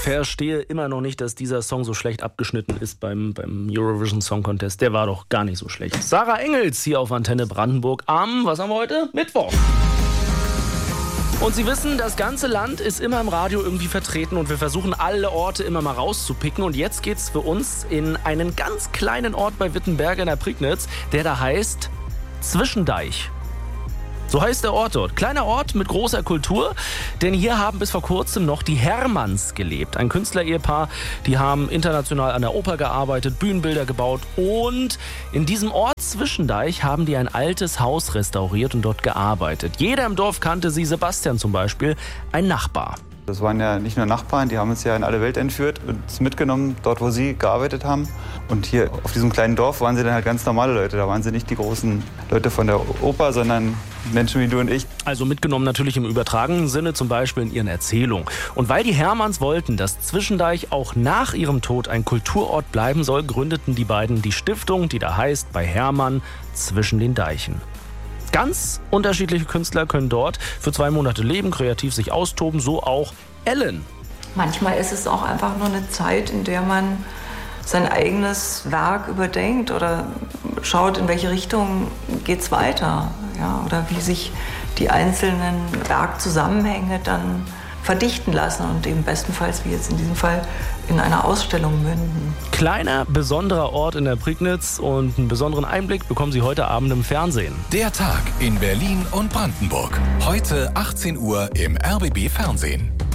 verstehe immer noch nicht, dass dieser Song so schlecht abgeschnitten ist beim Eurovision Song Contest. Der war doch gar nicht so schlecht. Sarah Engels hier auf Antenne Brandenburg am, was haben wir heute? Mittwoch. Und Sie wissen, das ganze Land ist immer im Radio irgendwie vertreten und wir versuchen alle Orte immer mal rauszupicken. Und jetzt geht's für uns in einen ganz kleinen Ort bei Wittenberge in der Prignitz, der da heißt Zwischendeich. So heißt der Ort dort. Kleiner Ort mit großer Kultur, denn hier haben bis vor kurzem noch die Hermanns gelebt. Ein Künstler-Ehepaar, die haben international an der Oper gearbeitet, Bühnenbilder gebaut und in diesem Ort Zwischendeich haben die ein altes Haus restauriert und dort gearbeitet. Jeder im Dorf kannte sie, Sebastian zum Beispiel, ein Nachbar. Das waren ja nicht nur Nachbarn, die haben uns ja in alle Welt entführt und uns mitgenommen, dort wo sie gearbeitet haben. Und hier auf diesem kleinen Dorf waren sie dann halt ganz normale Leute. Da waren sie nicht die großen Leute von der Oper, sondern Menschen wie du und ich. Also mitgenommen natürlich im übertragenen Sinne, zum Beispiel in ihren Erzählungen. Und weil die Hermanns wollten, dass Zwischendeich auch nach ihrem Tod ein Kulturort bleiben soll, gründeten die beiden die Stiftung, die da heißt bei Hermann zwischen den Deichen. Ganz unterschiedliche Künstler können dort für 2 Monate leben, kreativ sich austoben, so auch Ellen. Manchmal ist es auch einfach nur eine Zeit, in der man sein eigenes Werk überdenkt oder schaut, in welche Richtung geht's weiter, ja, oder wie sich die einzelnen Werkzusammenhänge dann verdichten lassen und eben bestenfalls, wie jetzt in diesem Fall, in einer Ausstellung münden. Kleiner, besonderer Ort in der Prignitz und einen besonderen Einblick bekommen Sie heute Abend im Fernsehen. Der Tag in Berlin und Brandenburg. Heute 18 Uhr im RBB Fernsehen.